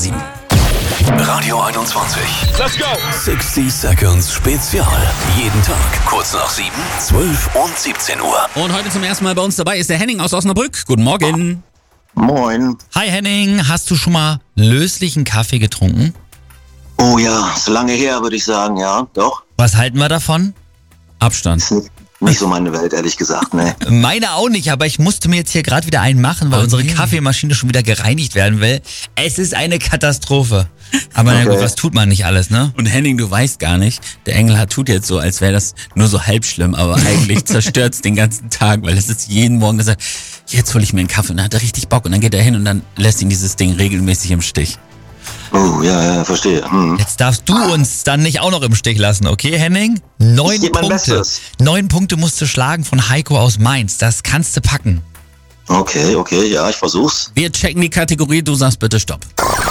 7. Radio 21. Let's go! 60 Seconds Spezial. Jeden Tag kurz nach 7, 12 und 17 Uhr. Und heute zum ersten Mal bei uns dabei ist der Henning aus Osnabrück. Guten Morgen. Moin. Hi Henning, hast du schon mal löslichen Kaffee getrunken? Oh ja, ist lange her, würde ich sagen, ja, doch. Was halten wir davon? Abstand. Ist nicht so meine Welt, ehrlich gesagt, ne. Meine auch nicht, aber ich musste mir jetzt hier gerade wieder einen machen, weil unsere Kaffeemaschine schon wieder gereinigt werden will. Es ist eine Katastrophe. Aber na gut, was tut man nicht alles, ne? Und Henning, du weißt gar nicht, der Engelhardt tut jetzt so, als wäre das nur so halb schlimm, aber eigentlich zerstört's den ganzen Tag, weil es ist jeden Morgen gesagt, jetzt hole ich mir einen Kaffee und dann hat er richtig Bock und dann geht er hin und dann lässt ihn dieses Ding regelmäßig im Stich. Oh, ja, verstehe. Jetzt darfst du uns dann nicht auch noch im Stich lassen, okay Henning? 9 Ich geb mein Punkte. Bestes. 9 Punkte musst du schlagen von Heiko aus Mainz. Das kannst du packen. Okay, ja, ich versuch's. Wir checken die Kategorie, du sagst bitte Stopp.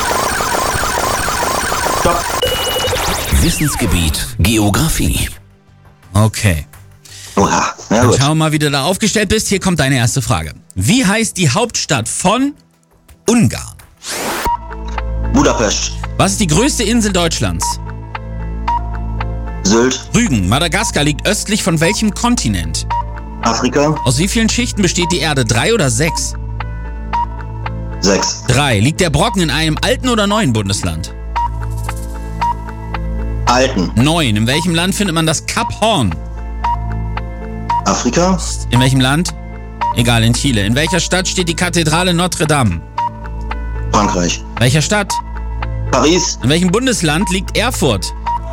Stopp. Wissensgebiet Geografie. Okay. Oha, ja Dann gut. schauen wir mal, wie du da aufgestellt bist. Hier kommt deine erste Frage. Wie heißt die Hauptstadt von Ungarn? Budapest, Was ist die größte Insel Deutschlands? Sylt, Rügen. Madagaskar liegt östlich von welchem Kontinent? Afrika, Aus wie vielen Schichten besteht die Erde? 3 oder 6? 6. 3. Liegt der Brocken in einem alten oder neuen Bundesland? Alten, 9. In welchem Land findet man das Kap Horn? Afrika, In welchem Land? Egal, in Chile. In welcher Stadt steht die Kathedrale Notre Dame? Frankreich, Welcher Stadt? Paris, In welchem Bundesland liegt Erfurt?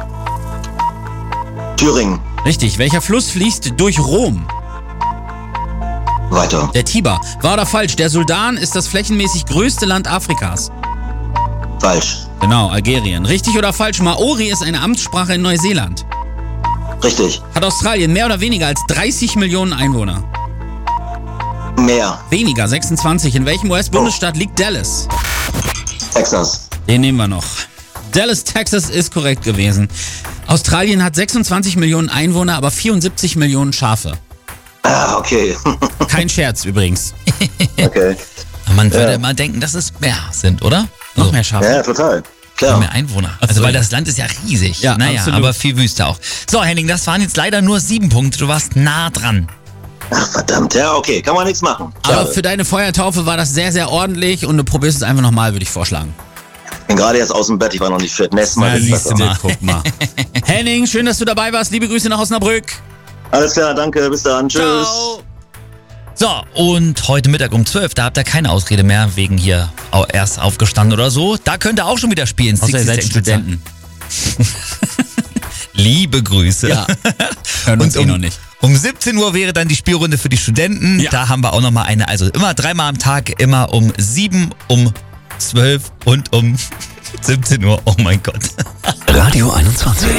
Thüringen, Richtig. Welcher Fluss fließt durch Rom? weiter. Der Tiber. Wahr oder falsch? Der Sudan ist das flächenmäßig größte Land Afrikas. Falsch. Genau, Algerien. Richtig oder falsch? Maori ist eine Amtssprache in Neuseeland. Richtig. Hat Australien mehr oder weniger als 30 Millionen Einwohner? Mehr. Weniger, 26. In welchem US-Bundesstaat liegt Dallas? Texas, Den nehmen wir noch. Dallas, Texas ist korrekt gewesen. Australien hat 26 Millionen Einwohner, aber 74 Millionen Schafe. okay. Kein Scherz übrigens. Okay. Man würde immer denken, dass es mehr sind, oder? Noch mehr Schafe. Ja, total. Klar. Mehr Einwohner. Ach so, Also weil ja. das Land ist ja riesig. Ja, naja, absolut. aber viel Wüste auch. So Henning, das waren jetzt leider nur 7 Punkte. Du warst nah dran. Ach, verdammt, ja, okay, kann man nichts machen. Aber Schade. für deine Feuertaufe war das sehr, sehr ordentlich und du probierst es einfach nochmal, würde ich vorschlagen. Ich bin gerade erst aus dem Bett, ich war noch nicht fit. Nächstes Mal wird's siehst du besser. mal. Guck mal. Henning, schön, dass du dabei warst. Liebe Grüße nach Osnabrück. Alles klar, danke, bis dann, tschüss. Ciao. So, und heute Mittag um 12, da habt ihr keine Ausrede mehr, wegen hier erst aufgestanden oder so. Da könnt ihr auch schon wieder spielen. Außer ihr 60 seid Cent Studenten. Liebe Grüße. Ja, hören uns Und noch nicht. Um 17 Uhr wäre dann die Spielrunde für die Studenten. Ja. Da haben wir auch nochmal eine, also immer 3-mal am Tag, immer um 7, um 12 und um 17 Uhr. Oh mein Gott. Radio 21.